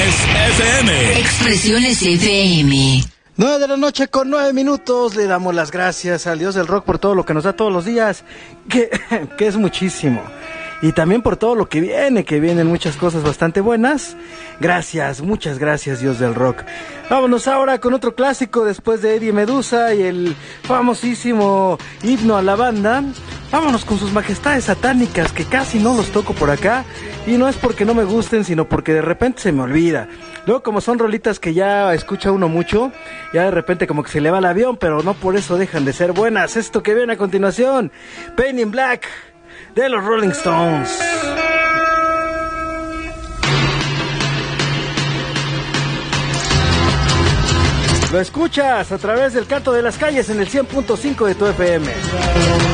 FM. Expresiones FM. 9 de la noche con 9 minutos. Le damos las gracias al Dios del rock por todo lo que nos da todos los días, que es muchísimo. Y también por todo lo que vienen muchas cosas bastante buenas. Gracias, muchas gracias, Dios del rock. Vámonos ahora con otro clásico después de Eddie Medusa y el famosísimo himno a la banda. Vámonos con sus majestades satánicas, que casi no los toco por acá. Y no es porque no me gusten, sino porque de repente se me olvida. Luego, como son rolitas que ya escucha uno mucho, ya de repente como que se le va el avión, pero no por eso dejan de ser buenas. Esto que viene a continuación, Pain in Black, de los Rolling Stones. Lo escuchas a través del canto de las calles en el 100.5 de tu FM.